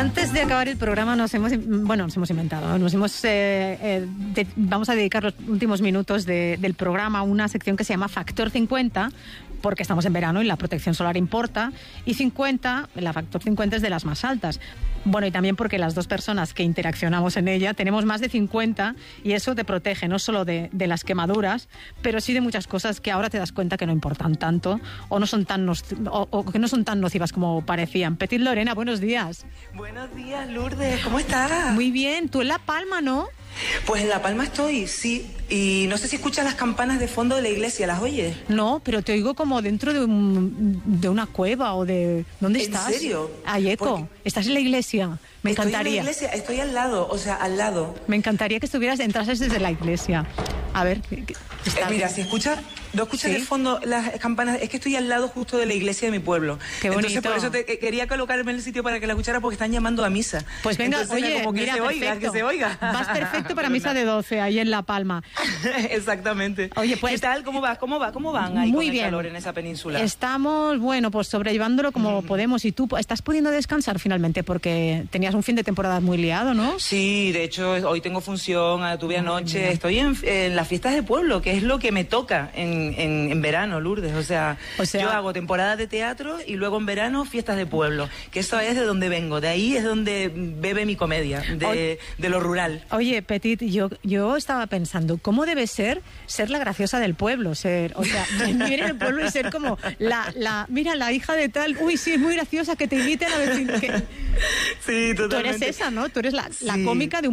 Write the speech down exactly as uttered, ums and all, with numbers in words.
Antes de acabar el programa nos hemos, bueno, nos hemos inventado, nos hemos, eh, eh, de, vamos a dedicar los últimos minutos de, del programa a una sección que se llama Factor cincuenta, porque estamos en verano y la protección solar importa, y cincuenta, la Factor cincuenta es de las más altas. Bueno, y también porque las dos personas que interaccionamos en ella tenemos más de cincuenta y eso te protege no solo de, de las quemaduras, pero sí de muchas cosas que ahora te das cuenta que no importan tanto o no son tan, o, o que no son tan nocivas como parecían. Petit Lorena, buenos días. Buenos días, Lourdes, ¿cómo estás? Muy bien, tú en La Palma, ¿no? Pues en La Palma estoy, sí, y no sé si escuchas las campanas de fondo de la iglesia, ¿las oyes? No, pero te oigo como dentro de, un, de una cueva o de... ¿Dónde ¿En estás? ¿En serio? Ay, Eco, Porque ¿estás en la iglesia? Me estoy encantaría. en la iglesia, estoy al lado, o sea, al lado. Me encantaría que estuvieras, entrases desde la iglesia. A ver, eh, mira, si escuchas, no escuchas ¿Sí? de fondo las campanas, es que estoy al lado justo de la iglesia de mi pueblo. Qué bonito. Entonces por eso te, quería colocarme en el sitio para que la escuchara porque están llamando a misa. Pues venga, Entonces, oye, como que mira, se perfecto. oiga, que se oiga. Vas perfecto para misa de doce, ahí en La Palma. Exactamente. Oye, pues, ¿qué tal? ¿Cómo va? ¿Cómo va? ¿Cómo van ahí muy con bien. el calor en esa península? Estamos, bueno, pues sobrellevándolo como mm. podemos. ¿Y tú estás pudiendo descansar finalmente? Porque tenías un fin de temporada muy liado, ¿no? Sí, de hecho, hoy tengo función, tuve anoche, estoy en, en las fiestas de pueblo, que es lo que me toca en, en, en verano, Lourdes. O sea, o sea, yo hago temporada de teatro y luego en verano fiestas de pueblo, que eso es de donde vengo, de ahí es donde bebe mi comedia, de, oye, de lo rural. Oye, Petit, yo, yo estaba pensando, ¿cómo debe ser ser la graciosa del pueblo? Ser, o sea, vivir en el pueblo y ser como la, la, mira, la hija de tal, uy, sí, es muy graciosa, que te inviten a decir que... Sí, totalmente. Tú eres esa, ¿no? Tú eres la, sí. la cómica de un